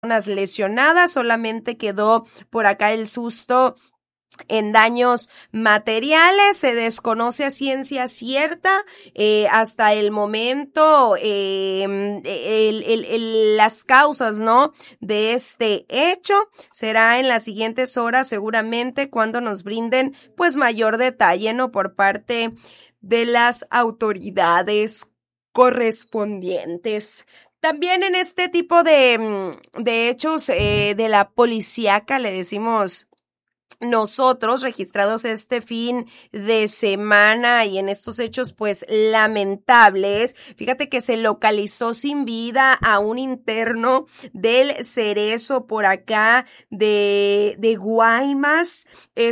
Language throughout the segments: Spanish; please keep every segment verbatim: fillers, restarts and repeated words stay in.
lesionadas, solamente quedó por acá el susto en daños materiales. Se desconoce a ciencia cierta eh, hasta el momento eh, el, el, el, las causas, ¿no?, de este hecho. Será en las siguientes horas seguramente cuando nos brinden pues mayor detalle, ¿no?, por parte de las autoridades correspondientes. También en este tipo de, de hechos eh, de la policíaca, le decimos nosotros, registrados este fin de semana y en estos hechos pues lamentables, fíjate que se localizó sin vida a un interno del Cerezo por acá de, de Guaymas.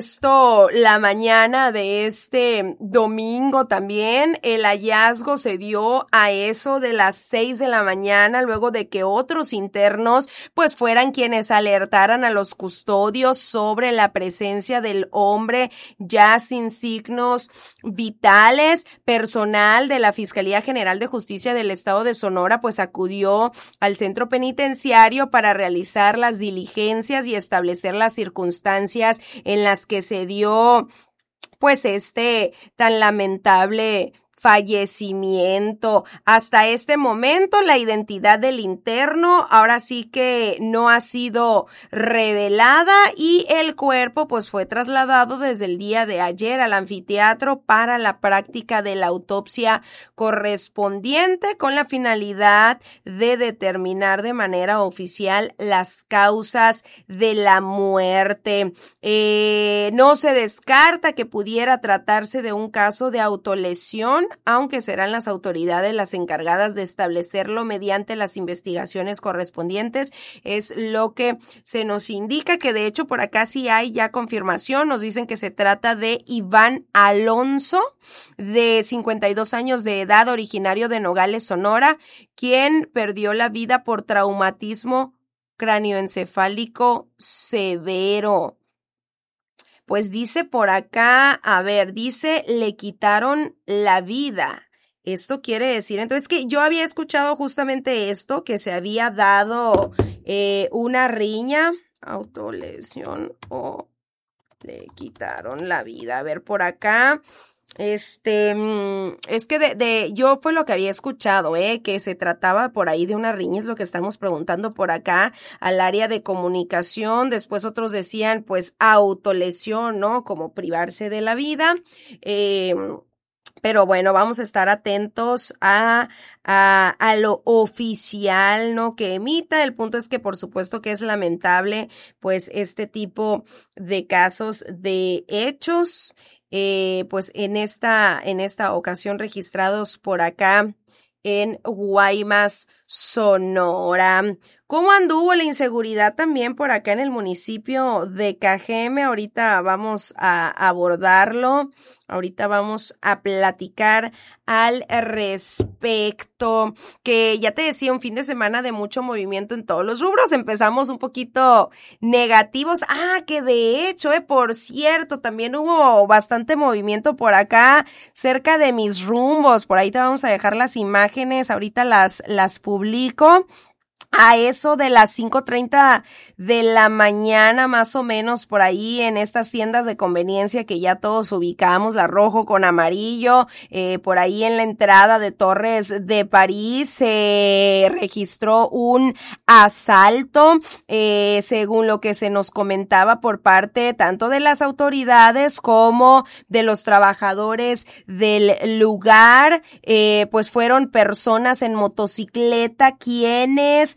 Esto la mañana de este domingo también. El hallazgo se dio a eso de las seis de la mañana, luego de que otros internos pues fueran quienes alertaran a los custodios sobre la presencia del hombre ya sin signos vitales. Personal de la Fiscalía General de Justicia del Estado de Sonora pues acudió al centro penitenciario para realizar las diligencias y establecer las circunstancias en las que se dio pues este tan lamentable fallecimiento. Hasta este momento la identidad del interno ahora sí que no ha sido revelada y el cuerpo pues fue trasladado desde el día de ayer al anfiteatro para la práctica de la autopsia correspondiente con la finalidad de determinar de manera oficial las causas de la muerte. Eh, no se descarta que pudiera tratarse de un caso de autolesión, aunque serán las autoridades las encargadas de establecerlo mediante las investigaciones correspondientes. Es lo que se nos indica, que de hecho por acá sí hay ya confirmación. Nos dicen que se trata de Iván Alonso, de cincuenta y dos años de edad, originario de Nogales, Sonora, quien perdió la vida por traumatismo cráneoencefálico severo. Pues dice por acá, a ver, dice, le quitaron la vida. Esto quiere decir, entonces, que yo había escuchado justamente esto, que se había dado eh, una riña, autolesión o le quitaron la vida. A ver, por acá, este, es que de, de, yo fue lo que había escuchado, eh, que se trataba por ahí de una riña, es lo que estamos preguntando por acá al área de comunicación. Después otros decían, pues, autolesión, ¿no?, como privarse de la vida. Eh, Pero bueno, vamos a estar atentos a, a, a lo oficial, ¿no?, que emita. El punto es que por supuesto que es lamentable, pues, este tipo de casos de hechos, eh, pues, en esta, en esta ocasión registrados por acá en Guaymas, Sonora. ¿Cómo anduvo la inseguridad también por acá en el municipio de Cajeme? Ahorita vamos a abordarlo, ahorita vamos a platicar al respecto, que ya te decía, un fin de semana de mucho movimiento en todos los rubros. Empezamos un poquito negativos. Ah, que de hecho, eh, por cierto, también hubo bastante movimiento por acá cerca de mis rumbos. Por ahí te vamos a dejar las imágenes, ahorita las, las publico. A eso de las cinco treinta de la mañana, más o menos, por ahí en estas tiendas de conveniencia que ya todos ubicamos, la rojo con amarillo, eh, por ahí en la entrada de Torres de París se eh, registró un asalto, eh, según lo que se nos comentaba por parte tanto de las autoridades como de los trabajadores del lugar. Eh, pues fueron personas en motocicleta quienes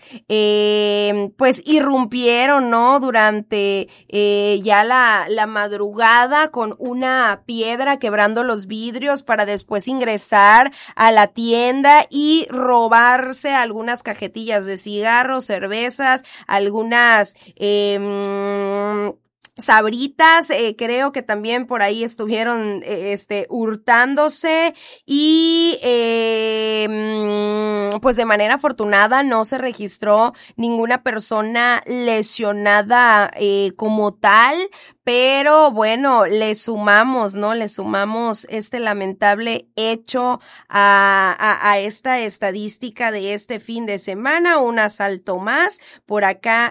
Eh, pues irrumpieron, ¿no?, durante eh, ya la, la madrugada con una piedra, quebrando los vidrios para después ingresar a la tienda y robarse algunas cajetillas de cigarros, cervezas, algunas eh, Sabritas, eh, creo que también por ahí estuvieron eh, este hurtándose y eh, pues de manera afortunada no se registró ninguna persona lesionada eh, como tal, pero bueno, le sumamos, ¿no? Le sumamos este lamentable hecho a, a, a esta estadística de este fin de semana, un asalto más por acá